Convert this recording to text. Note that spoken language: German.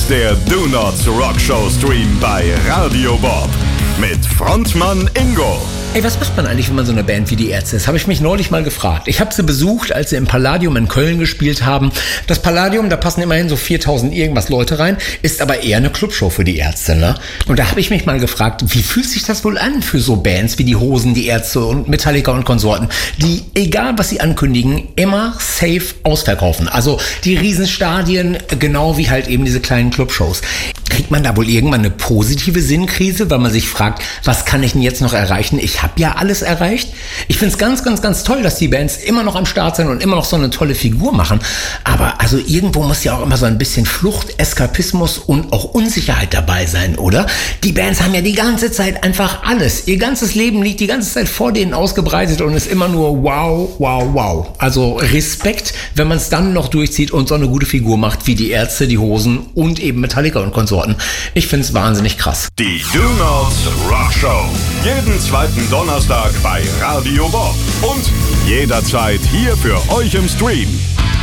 ist der Do Not Rock Show Stream bei Radio Bob mit Frontmann Ingo. Ey, was macht man eigentlich, wenn man so eine Band wie die Ärzte ist? Habe ich mich neulich mal gefragt. Ich habe sie besucht, als sie im Palladium in Köln gespielt haben. Das Palladium, da passen immerhin so 4000 irgendwas Leute rein, ist aber eher eine Clubshow für die Ärzte, ne? Und da habe ich mich mal gefragt, wie fühlt sich das wohl an für so Bands wie die Hosen, die Ärzte und Metallica und Konsorten, die, egal was sie ankündigen, immer safe ausverkaufen. Also die Riesenstadien, genau wie halt eben diese kleinen Clubshows. Kriegt man da wohl irgendwann eine positive Sinnkrise, weil man sich fragt, was kann ich denn jetzt noch erreichen? Ich habe ja alles erreicht. Ich finde es ganz, ganz, ganz toll, dass die Bands immer noch am Start sind und immer noch so eine tolle Figur machen. Aber also irgendwo muss ja auch immer so ein bisschen Flucht, Eskapismus und auch Unsicherheit dabei sein, oder? Die Bands haben ja die ganze Zeit einfach alles. Ihr ganzes Leben liegt die ganze Zeit vor denen ausgebreitet und ist immer nur wow, wow, wow. Also Respekt, wenn man es dann noch durchzieht und so eine gute Figur macht wie die Ärzte, die Hosen und eben Metallica und Konsorten. Ich finde es wahnsinnig krass. Die Do Not Rock Show. Jeden zweiten Donnerstag bei Radio Bob. Und jederzeit hier für euch im Stream.